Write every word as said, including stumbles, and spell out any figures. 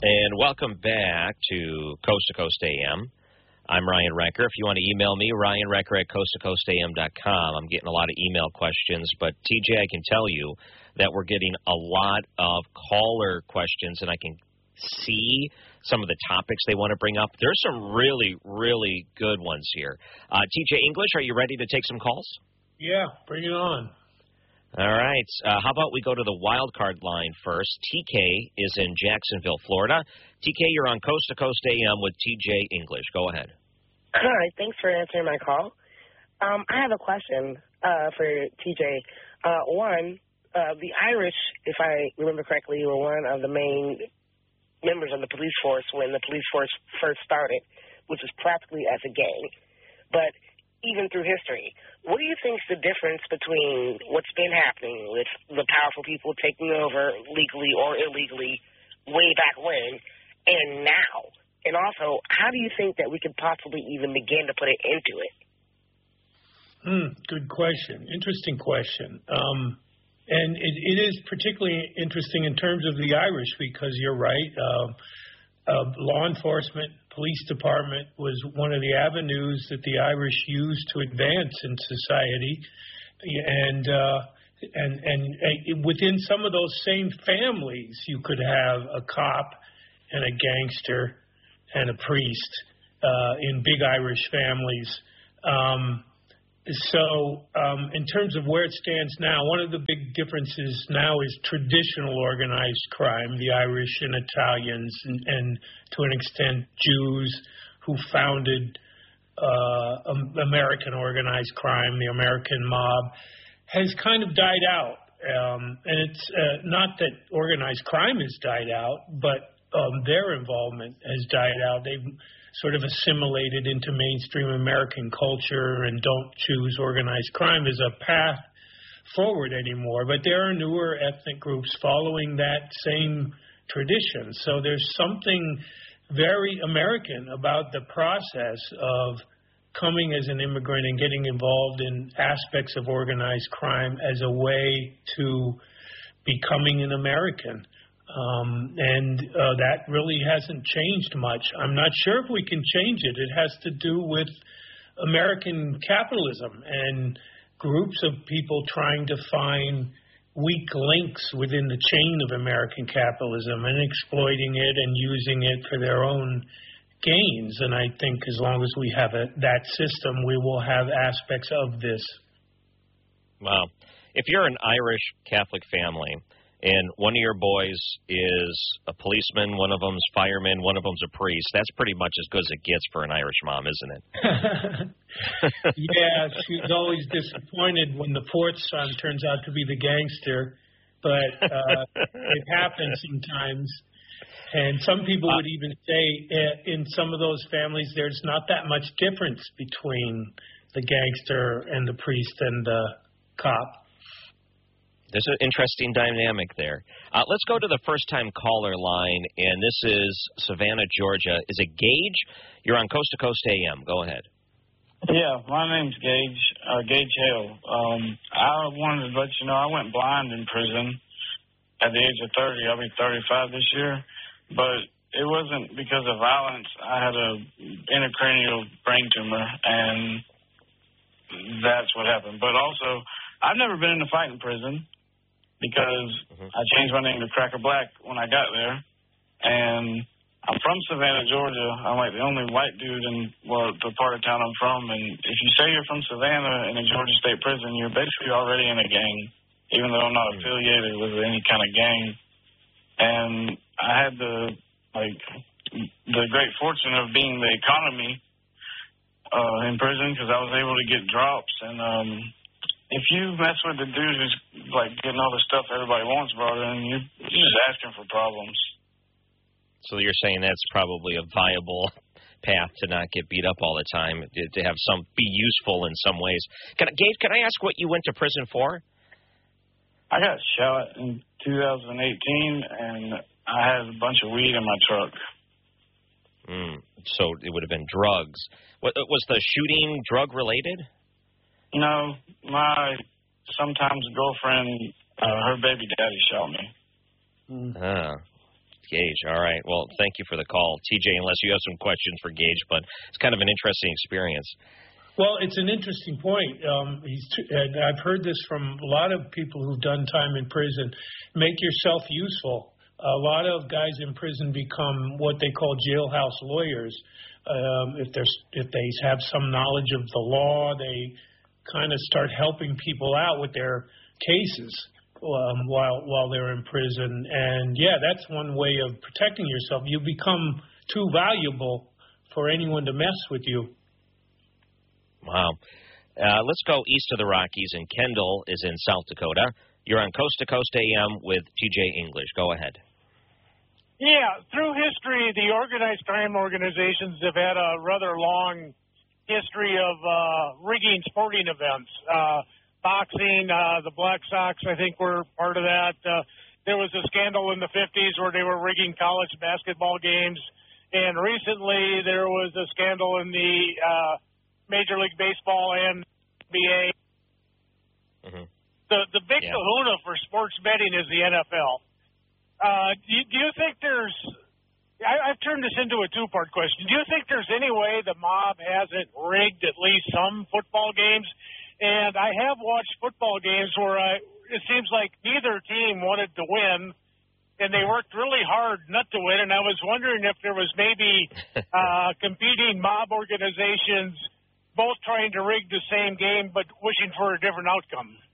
And welcome back to Coast to Coast A M. I'm Ryan Recker. If you want to email me, Ryan Recker at coast to coast a m dot com. I'm getting a lot of email questions, but T J, I can tell you that we're getting a lot of caller questions, and I can see some of the topics they want to bring up. There's some really, really good ones here. Uh, T J English, are you ready to take some calls? Yeah, bring it on. All right. Uh, how about we go to the wild card line first? T K is in Jacksonville, Florida. T K, you're on Coast to Coast A M with T J English. Go ahead. All right. Thanks for answering my call. Um, I have a question uh, for T J. Uh, one, uh, the Irish, if I remember correctly, were one of the main members of the police force when the police force first started, which was practically as a gang. But even through history, what do you think is the difference between what's been happening with the powerful people taking over legally or illegally way back when and now? And also, how do you think that we could possibly even begin to put it into it? Hmm, good question. Interesting question. Um, and it, it is particularly interesting in terms of the Irish because you're right. Uh, uh, law enforcement, police department was one of the avenues that the Irish used to advance in society, and uh, and and uh, within some of those same families, you could have a cop and a gangster and a priest uh, in big Irish families. Um, So um, in terms of where it stands now, one of the big differences now is traditional organized crime, the Irish and Italians and, and to an extent Jews who founded uh, American organized crime, the American mob, has kind of died out. Um, and it's uh, not that organized crime has died out, but um, their involvement has died out. They've sort of assimilated into mainstream American culture and don't choose organized crime as a path forward anymore. But there are newer ethnic groups following that same tradition. So there's something very American about the process of coming as an immigrant and getting involved in aspects of organized crime as a way to becoming an American. Um, and uh, that really hasn't changed much. I'm not sure if we can change it. It has to do with American capitalism and groups of people trying to find weak links within the chain of American capitalism and exploiting it and using it for their own gains. And I think as long as we have a, that system, we will have aspects of this. Wow. If you're an Irish Catholic family, and one of your boys is a policeman, one of them's fireman, one of them's a priest, that's pretty much as good as it gets for an Irish mom, isn't it? Yeah, she's always disappointed when the fourth son turns out to be the gangster, but uh, it happens sometimes. And some people would even say uh, in some of those families there's not that much difference between the gangster and the priest and the cop. There's an interesting dynamic there. Uh, let's go to the first-time caller line, and this is Savannah, Georgia. Is it Gage? You're on Coast to Coast A M. Go ahead. Yeah, my name's Gage, uh, Gage Hale. Um, I wanted to let you know I went blind in prison at the age of thirty. I'll be thirty-five this year. But it wasn't because of violence. I had a intracranial brain tumor, and that's what happened. But also, I've never been in a fight in prison, because mm-hmm. I changed my name to Cracker Black when I got there. And I'm from Savannah, Georgia. I'm like the only white dude in, well, the part of town I'm from. And if you say you're from Savannah in a Georgia State prison, you're basically already in a gang, even though I'm not mm-hmm. affiliated with any kind of gang. And I had the, like, the great fortune of being the economy uh, in prison because I was able to get drops. And, um, if you mess with the dude who's, like, getting all the stuff everybody wants brought in, you're, you're just asking for problems. So you're saying that's probably a viable path to not get beat up all the time, to have some, be useful in some ways. Can, Gabe, can I ask what you went to prison for? I got shot in two thousand eighteen, and I had a bunch of weed in my truck. Mm, so it would have been drugs. What, was the shooting drug-related? No, my sometimes girlfriend, uh, her baby daddy shot me. Ah. Gage. All right. Well, thank you for the call, T J, unless you have some questions for Gage, but it's kind of an interesting experience. Well, it's an interesting point. Um, he's t- and I've heard this from a lot of people who've done time in prison. Make yourself useful. A lot of guys in prison become what they call jailhouse lawyers. Um, if there's if they have some knowledge of the law, they kind of start helping people out with their cases um, while while they're in prison. And yeah, that's one way of protecting yourself. You become too valuable for anyone to mess with you. Wow. Uh, let's go east of the Rockies, and Kendall is in South Dakota. You're on Coast to Coast A M with T J English. Go ahead. Yeah, through history, the organized crime organizations have had a rather long history of uh, rigging sporting events. Uh, boxing, uh, the Black Sox, I think, were part of that. Uh, there was a scandal in the fifties where they were rigging college basketball games. And recently there was a scandal in the uh, Major League Baseball and N B A. Mm-hmm. The the big Yeah. kahuna for sports betting is the N F L. Uh, do, you, do you think there's I, I've turned this into a two-part question. Do you think there's any way the mob hasn't rigged at least some football games? And I have watched football games where I, it seems like neither team wanted to win, and they worked really hard not to win. And I was wondering if there was maybe uh, competing mob organizations both trying to rig the same game but wishing for a different outcome.